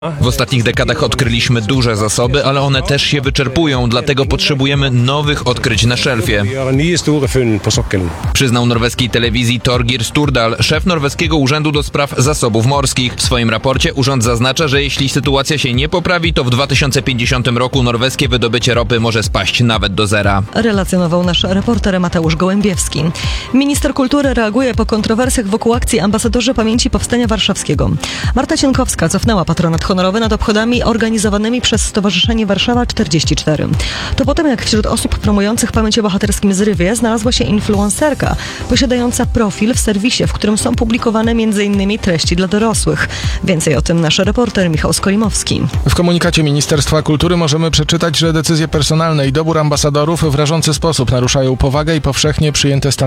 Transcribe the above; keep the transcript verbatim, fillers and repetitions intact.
W ostatnich dekadach odkryliśmy duże zasoby, ale one też się wyczerpują, dlatego potrzebujemy nowych odkryć na szelfie. Przyznał norweskiej telewizji Torgir Sturdal, szef norweskiego Urzędu do Spraw Zasobów Morskich. W swoim raporcie urząd zaznacza, że jeśli sytuacja się nie poprawi, to w dwa tysiące pięćdziesiątym roku norweskie wydobycie ropy może spaść nawet do zera. Relacjonował nasz reporter Mateusz Gołębiewski. Minister kultury reaguje po kontrowersjach wokół akcji Ambasadorzy Pamięci Powstania Warszawskiego. Marta Cienkowska cofnęła patronat honorowy nad obchodami organizowanymi przez Stowarzyszenie Warszawa czterdzieści cztery. To potem, jak wśród osób promujących pamięć o bohaterskim zrywie znalazła się influencerka posiadająca profil w serwisie, w którym są publikowane między innymi treści dla dorosłych. Więcej o tym nasz reporter Michał Skolimowski. W komunikacie Ministerstwa Kultury możemy przeczytać, że decyzje personalne i dobór ambasadorów w rażący sposób naruszają powagę i powszechnie przyjęte standardy